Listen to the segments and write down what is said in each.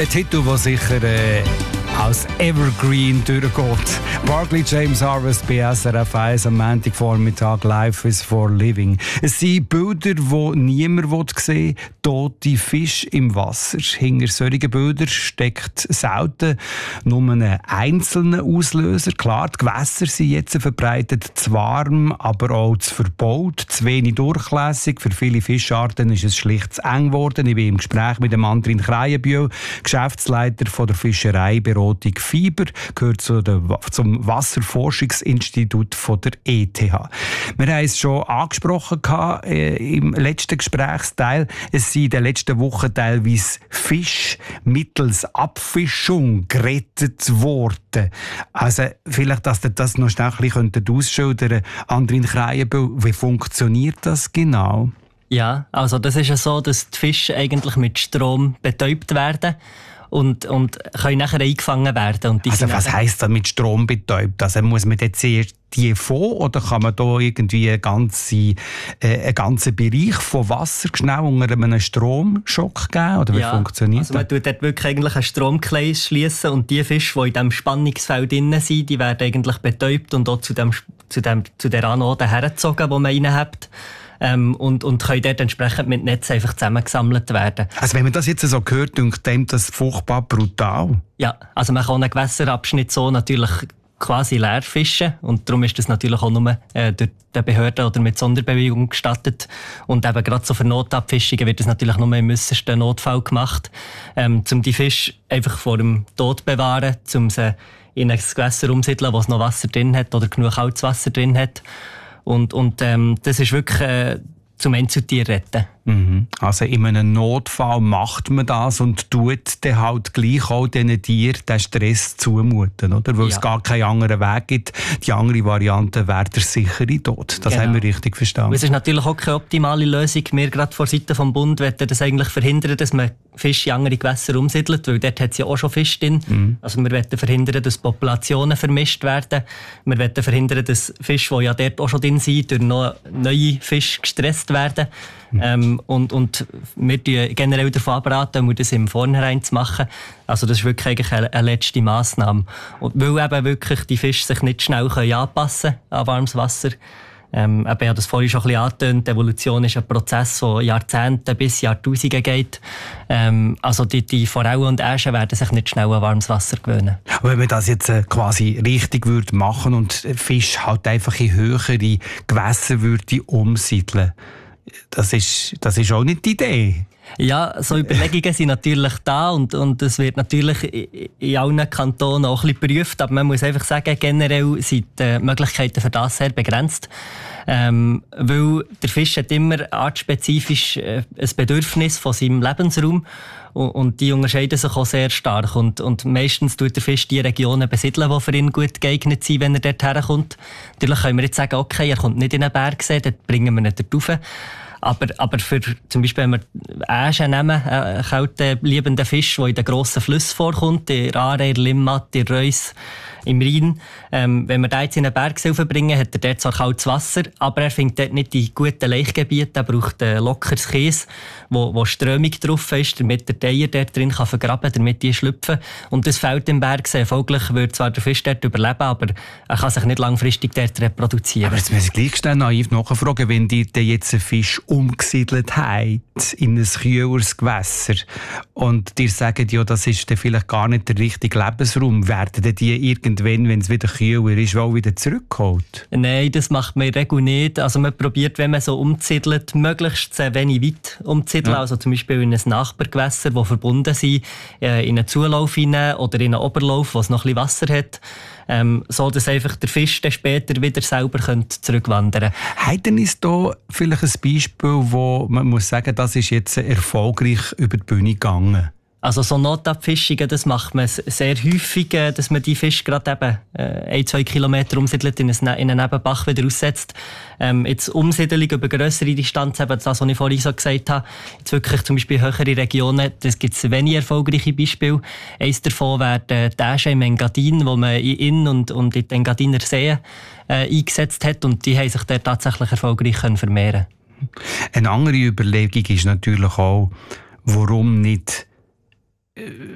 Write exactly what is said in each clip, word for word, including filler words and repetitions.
Ein Titel, der sicher äh, als Evergreen durchgeht. Barclay James Harvest bei S R F eins am Montagvormittag. Life is for living. Es sind Bilder, die niemand sehen will. Tote Fische im Wasser. Hinter solchen Bildern steckt selten nur einen einzelnen Auslöser. Klar, die Gewässer sind jetzt verbreitet, zu warm, aber auch zu verbaut, zu wenig durchlässig. Für viele Fischarten ist es schlicht zu eng geworden. Ich bin im Gespräch mit dem Andrin Kreienbühl, Geschäftsleiter von der Fischereiberatung Fiber, gehört zu der, zum Wasserforschungsinstitut von der E T H. Wir haben es schon angesprochen äh, im letzten Gesprächsteil. Es sind in den letzten Wochen teilweise Fische mittels Abfischung gerettet worden. Also vielleicht, dass ihr das noch schnell ein bisschen ausschildern könnt. Andrin Kreienbühl, wie funktioniert das genau? Ja, also das ist ja so, dass die Fische eigentlich mit Strom betäubt werden und, und können nachher eingefangen werden. Und die also was heisst das mit Strom betäubt? Also muss man jetzt zuerst die von oder kann man da irgendwie einen ganzen, äh, einen ganzen Bereich von Wasser schnell unter einem Stromschock geben? Oder wie ja, funktioniert also man tut dort wirklich eigentlich einen Stromkreis schliessen und die Fische, die in diesem Spannungsfeld drin sind, die werden eigentlich betäubt und auch zu, dem, zu, dem, zu der Anode hergezogen, die man reinhabt. Ähm, und, und können dort entsprechend mit Netz einfach zusammengesammelt werden. Also wenn man das jetzt so hört, denkt man das furchtbar brutal. Ja, also man kann einen Gewässerabschnitt so natürlich quasi leer fischen und darum ist das natürlich auch nur äh, durch die Behörden oder mit Sonderbewegung gestattet und eben gerade so für Notabfischungen wird das natürlich nur im äussersten Notfall gemacht, ähm, um die Fische einfach vor dem Tod zu bewahren, um sie in ein Gewässer umsiedeln, wo es noch Wasser drin hat oder genug kaltes Wasser drin hat. Und, und ähm, das ist wirklich äh, zum Einzeltier retten. Mhm. Also in einem Notfall macht man das und tut dann halt gleich auch diesen Tieren den Stress zumuten, oder? Weil ja. es gar keinen anderen Weg gibt. Die andere Variante wäre der sichere Tod. Das genau. haben wir richtig verstanden. Und es ist natürlich auch keine optimale Lösung. Wir gerade von Seiten vom Bund wollen das eigentlich verhindern, dass man Fische in andere Gewässer umsiedelt, weil dort hat es ja auch schon Fisch drin. Mhm. Also wir wollen verhindern, dass Populationen vermischt werden. Wir wollen verhindern, dass Fische, die ja dort auch schon drin sind, durch noch neue Fische gestresst werden. Mhm. Ähm, und, und wir raten generell davon abraten, um das im Vornherein zu machen. Also das ist wirklich eigentlich eine, eine letzte Massnahme. Und weil eben wirklich die Fische sich nicht schnell anpassen können an warmes Wasser. Ähm, ich habe das vorhin schon ein bisschen angetönt. Die Evolution ist ein Prozess, der Jahrzehnte bis Jahrtausende geht. Ähm, also die, die Forellen und Äschen werden sich nicht schnell an warmes Wasser gewöhnen. Und wenn man das jetzt äh, quasi richtig würde machen und Fisch halt einfach in höhere Gewässer würde umsiedeln, das ist, das ist auch nicht die Idee. Ja, so Überlegungen sind natürlich da und, und es wird natürlich in allen Kantonen auch ein bisschen geprüft, aber man muss einfach sagen, generell sind die Möglichkeiten für das sehr begrenzt. Ähm, weil der Fisch hat immer artspezifisch äh, ein Bedürfnis von seinem Lebensraum und, und die unterscheiden sich auch sehr stark und, und meistens tut der Fisch die Regionen besiedeln, die für ihn gut geeignet sind, wenn er dort herkommt. Natürlich können wir jetzt sagen, okay, er kommt nicht in einen Berg sehen, dort bringen wir ihn dort rauf. Aber, aber für zum Beispiel, wenn wir Äschen nehmen, einen kalten, liebenden Fisch, der in den grossen Flüssen vorkommt, in Aare, in Limmat, in Reuss, im Rhein. Ähm, wenn wir da jetzt in einen Berg bringen, hat er dort zwar kaltes Wasser, aber er findet dort nicht die guten Laichgebiete. Er braucht ein lockeres Kies, wo, wo Strömung drauf ist, damit der Teier dort drin kann vergraben kann, damit die schlüpfen. Und das fehlt im Berg. Folglich würde zwar der Fisch dort überleben, aber er kann sich nicht langfristig dort reproduzieren. Aber jetzt muss ich gleich schnell naiv nachfragen, wenn die jetzt einen Fisch umgesiedelt haben in ein kühleres Gewässer und dir sagen, ja, das ist dann vielleicht gar nicht der richtige Lebensraum, werden die irgendwann, wenn es wieder kühler ist, auch wieder zurückgeholt? Nein, das macht man in der Regel nicht. Also man probiert, wenn man so umsiedelt, möglichst sehr wenig weit umzusiedeln. Ja. Also zum Beispiel in ein Nachbargewässer, die verbunden sind, in einen Zulauf hinein oder in einen Oberlauf, wo es noch ein bisschen Wasser hat. Ähm, so dass einfach der Fisch dann später wieder selber zurückwandern könnte. Hat denn ist da vielleicht ein Beispiel, wo man muss sagen, das ist jetzt erfolgreich über die Bühne gegangen? Also so Notabfischungen, das macht man sehr häufig, dass man die Fische gerade eben äh, ein, zwei Kilometer umsiedelt, in einen, in einen Nebenbach wieder aussetzt. Ähm, jetzt Umsiedelung über grössere Distanz, eben das, was ich vorhin so gesagt habe, jetzt wirklich zum Beispiel höhere Regionen, das gibt es wenig erfolgreiche Beispiele. Eines davon wäre die Äschen im Engadin, wo man in ihn und, und in den Engadiner Seen äh, eingesetzt hat und die haben sich dort tatsächlich erfolgreich können vermehren. Eine andere Überlegung ist natürlich auch, warum nicht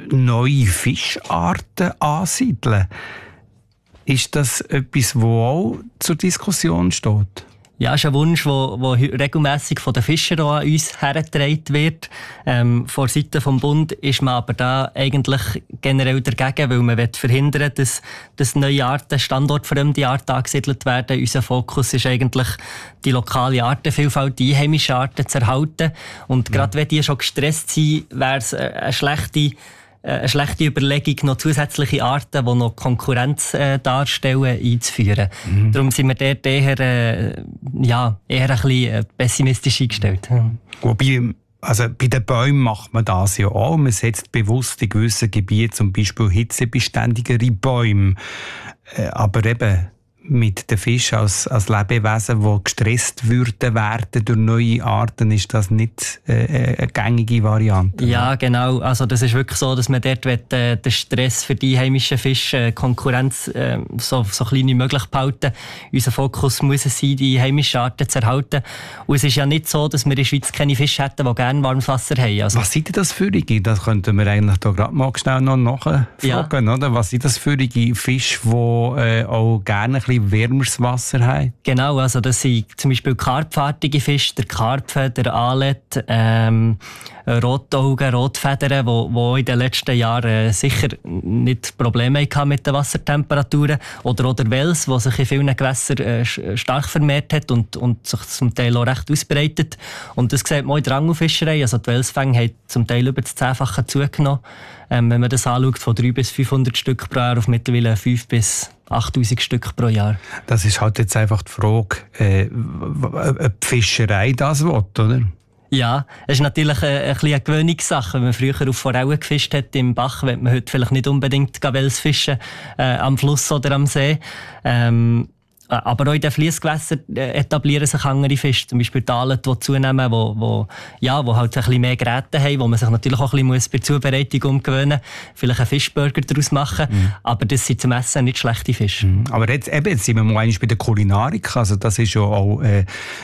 neue Fischarten ansiedeln. Ist das etwas, das auch zur Diskussion steht? Ja, das ist ein Wunsch, der regelmässig von den Fischern an uns hergetragen wird. Ähm, von Seiten vom Bund ist man aber da eigentlich generell dagegen, weil man will verhindern, dass, dass neue Arten, standortfremde Arten angesiedelt werden. Unser Fokus ist eigentlich, die lokale Artenvielfalt, die einheimischen Arten zu erhalten. Und gerade ja. wenn die schon gestresst sind, wäre es eine schlechte eine schlechte Überlegung, noch zusätzliche Arten, die noch Konkurrenz äh, darstellen, einzuführen. Mhm. Darum sind wir dort eher, äh, ja, eher ein bisschen äh, pessimistisch eingestellt. Mhm. Wobei, also bei den Bäumen macht man das ja auch. Man setzt bewusst in gewissen Gebieten zum Beispiel hitzebeständigere Bäume. Äh, aber eben mit den Fischen als, als Lebewesen, die gestresst würden werden durch neue Arten, ist das nicht äh, eine gängige Variante. Ja, genau. Also das ist wirklich so, dass man dort will, äh, den Stress für die heimischen Fische, äh, Konkurrenz äh, so, so klein wie möglich behalten. Unser Fokus muss es sein, die heimischen Arten zu erhalten. Und es ist ja nicht so, dass wir in der Schweiz keine Fische hätten, die gerne warmes Wasser haben. Also, was sind das für Fische? Das könnten wir eigentlich da gerade mal schnell noch nachfragen. Ja. Oder? Was sind das für Fische, die äh, auch gerne ein bisschen wärmeres Wasser haben? Genau, also das sind zum Beispiel karpfartige Fische, der Karpfen, der Alet, ähm, Rotaugen, Rotfedern, die, die in den letzten Jahren äh, sicher nicht Probleme hatten mit den Wassertemperaturen. Oder auch der Wels, der sich in vielen Gewässern äh, stark vermehrt hat und, und sich zum Teil auch recht ausbreitet. Und das sieht man auch in der Angelfischerei. Also die Welsfänge haben zum Teil über das Zehnfache zugenommen. Ähm, wenn man das anschaut, von dreihundert bis fünfhundert Stück pro Jahr auf mittlerweile fünftausend bis achttausend Stück pro Jahr. Das ist halt jetzt einfach die Frage, äh, ob die Fischerei das will, oder? Ja, es ist natürlich eine, eine, eine Gewöhnungssache. Wenn man früher auf Forellen gefischt hat im Bach, will man heute vielleicht nicht unbedingt Wels fischen, äh, am Fluss oder am See. Ähm, aber auch in den Fliessgewässern etablieren sich andere Fische, zum Beispiel die Alet, die zunehmen, wo, wo, ja, wo halt ein bisschen mehr Geräte haben, wo man sich natürlich auch ein bisschen bei der Zubereitung umgewöhnen muss, vielleicht einen Fischburger daraus machen, mhm. aber das sind zum Essen nicht schlechte Fische. Mhm. Aber jetzt, eben, jetzt sind wir mal bei der Kulinarik, also das ist ja auch äh,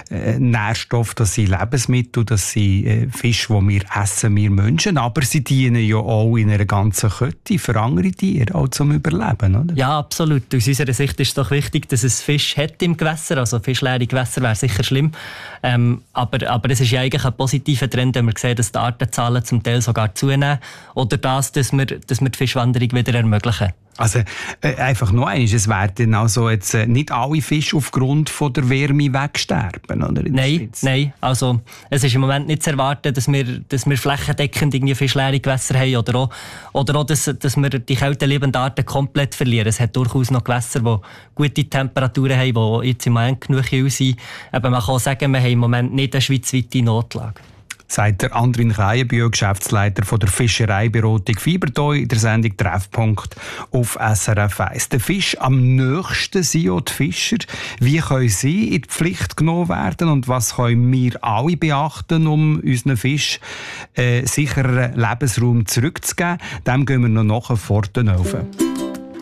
Nährstoff, das sind Lebensmittel, das sind äh, Fische, die wir essen, wir Menschen, aber sie dienen ja auch in einer ganzen Kette für andere Tiere, auch zum Überleben, oder? Ja, absolut. Aus unserer Sicht ist es doch wichtig, dass es Fisch hat im Gewässer, also fischleere Gewässer wäre sicher schlimm. Ähm, aber, aber es ist ja eigentlich ein positiver Trend, wenn wir sehen, dass die Artenzahlen zum Teil sogar zunehmen. Oder das, dass wir, dass wir die Fischwanderung wieder ermöglichen. Also äh, einfach noch eins, es werden also jetzt äh, nicht alle Fische aufgrund von der Wärme wegsterben, oder? Nein, nein. Also es ist im Moment nicht zu erwarten, dass wir, dass wir flächendeckend irgendwie fischleere Gewässer haben oder auch, oder auch dass, dass wir die kälteliebenden Arten komplett verlieren. Es hat durchaus noch Gewässer, die gute Temperaturen haben, die jetzt im Moment genug kühl sind. Aber man kann sagen, wir haben im Moment nicht eine schweizweite Notlage. Sagt der Andrin Kreienbühl, Geschäftsleiter von der Fischereiberatung Fibertoi in der Sendung Treffpunkt auf S R F eins. Der Fisch am nächsten sind ja die Fischer. Wie können sie in die Pflicht genommen werden und was können wir alle beachten, um unseren Fisch äh, sicheren Lebensraum zurückzugeben? Dem gehen wir noch nachher vor den Ofen.